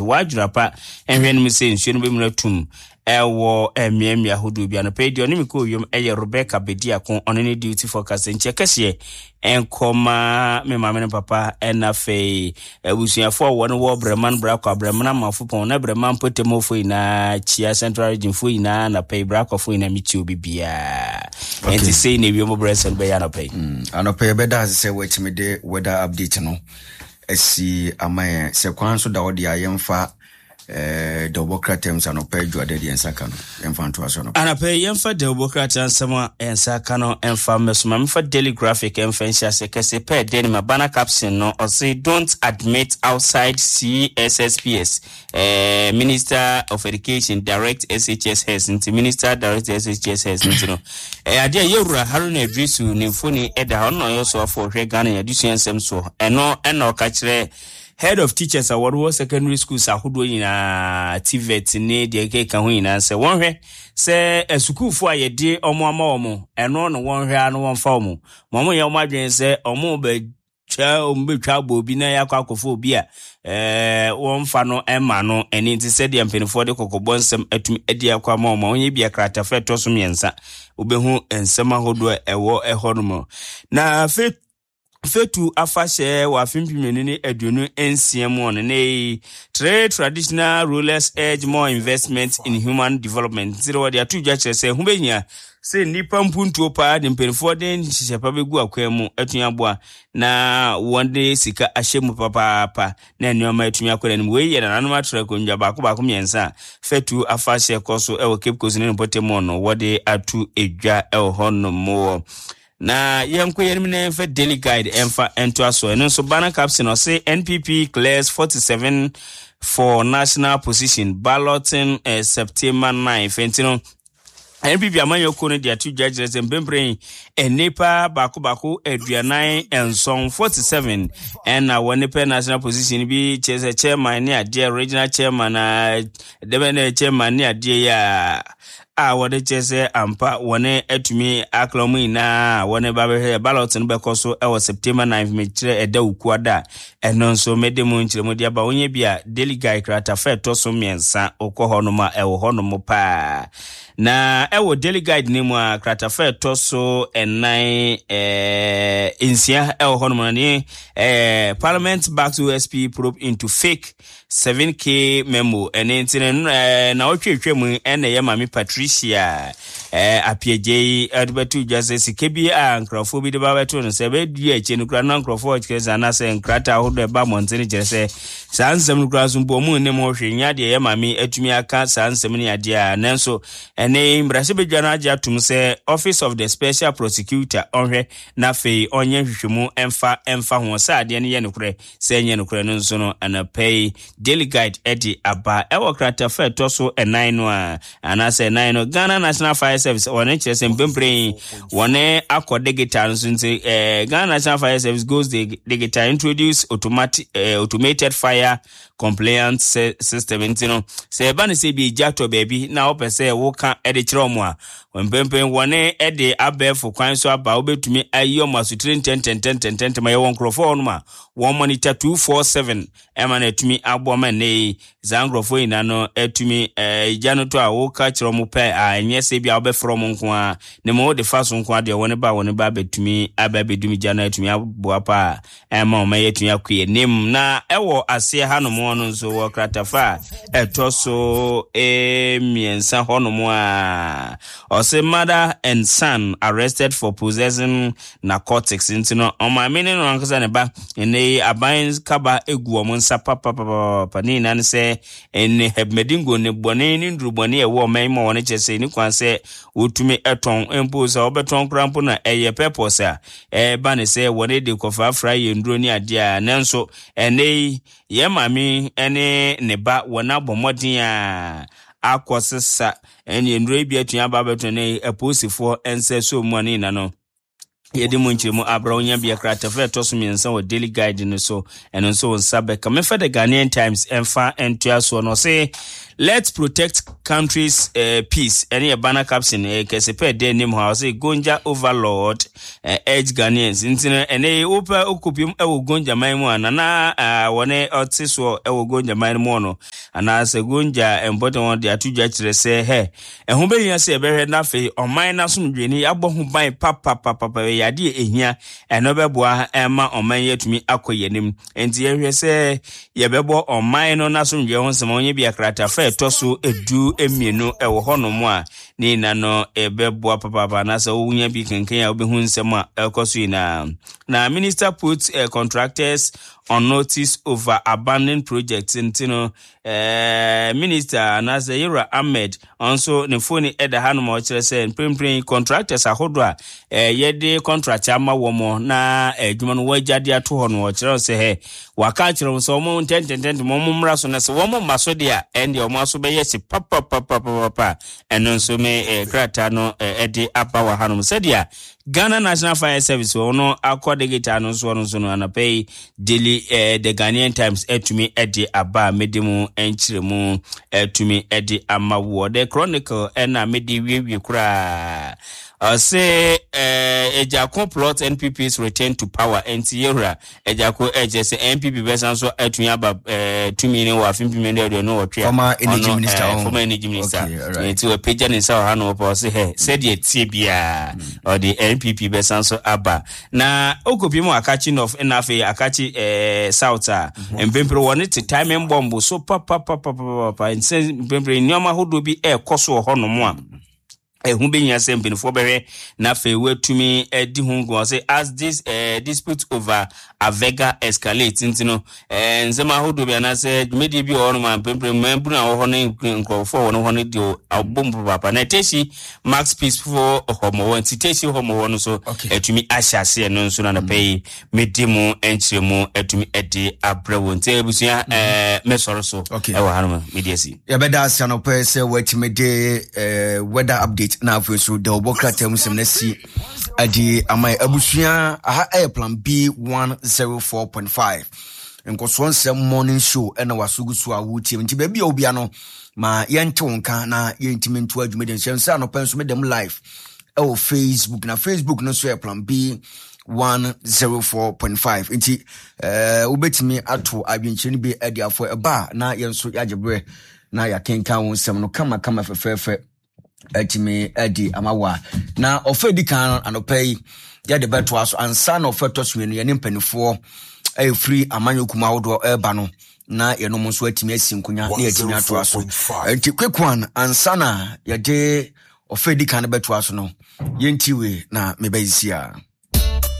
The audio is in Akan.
nti wadwrapa enhwe no se nsuo no bemratum ewo emiamia hodo bia no pedi oni miko yom eye Rebecca Bediako ono ne duty forecast nche kase enkoma me mama ne papa enafe ebusuafo wo no wo breman brakwa breman amafopon na breman potemofo ina chia central region fo ina na pay brakwa fo ina michi obibia enti sei ne wi mo bresen be ya na pay anope beda se wechimede weather update no esi amaye se kwan so da odi ayemfa Democrats anope juade di ensaka no emfa nto aso no anape yemfa Democrats ansama ensaka no emfa mesoma mfa Daily Graphic emfa nsia se kese pe den ma bana caption no or say don't admit outside CSSPS Minister of Education direct SHS into Minister direct SHS into no adia yewura Haruna Idrisu ne mfoni eda ono yo so for hwe Ghana yadusu ensem so eno ka kire Head of Teachers Award Secondary Schools ahodo nyina TVET ne de keka ho nyina se wonhwe se esukufo ayede omo ama omo eno no wonhwe anu wonfa omo momo ye omo adwen se omo be twa bobi na yakwa akofo obi a wonfa no ema no eni nti se de mpenifo de kokobonsem atumi edi akwa ma omo onye bia krata fe to so miensa obehu ensema ahodo ewo ehono na Fetu afashe wa fimpimeni ni eduonu NCM on ne trade traditional rulers urge more investment in human development. Zero wadi atu jachire se humbenya se nipa mpuntu opa de mpenfo den hihyepa begu akwemu atunyabwa na wonde sika ahyemu papa na enoma atunya akwa ni we ye na nanu atra konja baako miensa Fetu afashe koso ewo Cape Coast ne potemo no wode atu edwa ewo hono mo na yenko yenmine fe Daily Guide emfa ento aso eno so bana caption o say NPP clears 47 for national position balloting September 9 fentino NPP amanyo ko no dia tu judge Mbembre enipa bako eduanan enson 47 and one pe national position bi chese chairman ni ade regional chairman na debene chairman ni ade ya wode chese ampa wone etumi aklomu ina wone babe ballot no bekoso e September 9 mechire eda ukuada eno nso medemu nchiremu dia ba onye bia Daily Guide krata fe to so miensa okohono ma ewo hono mo pa na ewo Daily Guide ni mu krata fe to so enai insia ewo hono mo ni Parliament back to SP probe into fake 7k memo enentine na otwetwemu ene ye mami Patricia apieje adbetu jase sikebi ankrofo bi de babeto no se be dua eche no kra na ankrofo chese na se nkrata hodo ba montene jese sansem no kra so mbo mu ne mo hwe nya de ye mami atumi aka sansem ne ade a nanso ene mbrase bedwa na age atum se Office of the Special Prosecutor onhwe na fe onye hwehwemu emfa ho sa ade ne ye nokre se enye nokre no nso no anapay Daily Guide edi aba ewo krata fe to so enan no a anase enan no Ghana National Fire Service one chese Mbembre one digital nso nti Ghana National Fire Service goes digital introduce automated fire compliance system ntino se ba ne se bi jato baby na opese wo ka edi kire omo a Mbembre one edi abefo kwan so aba obetumi ayi omo asutire ten ma ye won krofo no ma won monitor 247 ema na etumi abo ma ne zangrofo ina no etumi ijano to a wo ka kire omo pe anye se bia obefro mo nko a ne mo de faso nko a de woni ba betumi ababedumi jana etumi abo apa ema o ma yetumi akue nim na ewo ase ha no mo no nso wo kratafa etoso miensa hono mo a ose mother and son arrested for possessing narcotics intino on my meaning no ankasa ne ba ene aban kaba egu o nsa papa ni nan se ene hebmedingo ne bone ni ndrubone e wo man mo woni chese ni kwan se otumi eton empose obeton krampo na eye purpose a ba ne se woni de kofa fra ye ndro ni ade a nanso ene ye mami ene ne ba wona bomodin a akosesa ene ndro bi atuya ba beto ne aposifo ense so mu ani na no yedi munchemu abronya bia kratafe toso miensa wo daily guide no so eno so nsabe ka me the Ghanaian Times enfa entua so no say let's protect country's peace any banner caption kesepe de nim how say Gonja overlord edge Ghanaians intino ene opa okupim ewo Gonja man mu anana wone otiso ewo Gonja man mu no ana se Gonja embodo won de atudwa kire se he ehun be hia se ebehwe na fe oman na so dweni abohu ban papa yade ehia eno beboa ema oman yetumi akoyenim enti ehwe se yebebo oman no na so dwe ho se monye bia krata fe toso edu emienu ewo honom a ni na no ebeboa papa na se wunya bi kenken ya obehu nsem a ekoso na minister put contractors on notice over abandoned projects intino minister Anase Yura Ahmed also ne phone eda hanom o kire se prempren contractors ahodo a yede contract ama womo na adwuma no wajade ato ho no o kire se he waka kire so mo tent mo mmra so na se womo maso dia ende o maso be yesi papa eno so me krata no ede apa wa hanom se dia Ghana National Fire Service ono akodegita no so no anapay daily the Ghanaian Times etumi ede aba medimu enchiremu etumi ede amawo the Chronicle ena medi wi kura say Ejako plot NPP's return to power Ntiyera Ejako ejese NPP besan so etumi aba 2 million wa 5 million no otwe former energy minister enti we page ni sa ha no po say he said ye tie bia or the NPP besan so aba na okopi mu akachi of enafe akachi south a mbempre woni te time bomb so papa nse mbempre nyoma hodo bi koso ho no mo a ehun benya sempin for bere na fe wetumi edi hungu say as this dispute over Avega escalate intino nzema hodo bi na say media bi ono man pempre membru na ho ne nkofo won ho ne dio abombu papa na teshi max peaceful homo won teshi homo won so etumi ahyase no nso na pay medimu enchiremu etumi edi abrewo nte ebusia mesoro so e wa hanoma media si ya beda asa no pay say wetimi de weather update na afuso de obokrata musem na si adi amai abusua aha plan B 104.5 nkoso nsem morning show ena wasugusu awuti nti ba bia obia no ma yente wonka na yentimi nto adwumede nhyemsa no penso medem live Facebook na Facebook no so plan B 104.5 nti ubetimi ato adwenkyere bi adi afo eba na yenso yagebre na yakenka wonsem no kama fefefe etimi edi amawa na ofedi kan anopai ya de beto aso ansa na ofeto swenu ye nimpanifo free amanyokuma wodo eba no na ye no monso atimi asinkunya na yetimi ato aso enti kwekwan ansa na ye de ofedi kan beto aso no yentiwe na mebaisia